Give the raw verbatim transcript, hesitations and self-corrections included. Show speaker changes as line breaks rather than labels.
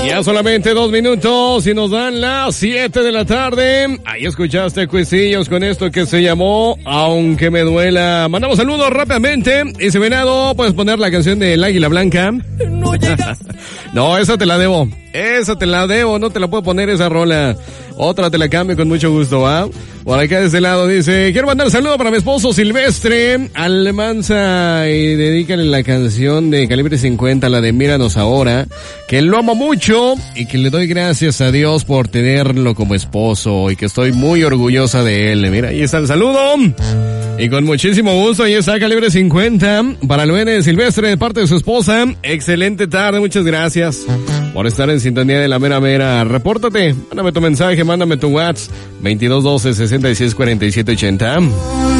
Ya solamente dos minutos y nos dan las siete de la tarde. Ahí escuchaste Cuisillos con esto que se llamó Aunque me duela. Mandamos saludos rápidamente. Ese venado, puedes poner la canción del Águila Blanca. No llegas. No, esa te la debo. Esa te la debo, no te la puedo poner esa rola. Otra te la cambio con mucho gusto, ¿va? Por acá de este lado dice, quiero mandar saludo para mi esposo Silvestre Almanza y dedícale la canción de Calibre cincuenta, la de Míranos Ahora, que lo amo mucho y que le doy gracias a Dios por tenerlo como esposo y que estoy muy orgullosa de él. Mira, ahí está el saludo. Y con muchísimo gusto, ahí está Calibre cincuenta para el buen Silvestre de parte de su esposa. Excelente tarde, muchas gracias por estar en sintonía de la mera mera. Repórtate, mándame tu mensaje, mándame tu WhatsApp veintidós doce sesenta y seis cuarenta y siete ochenta.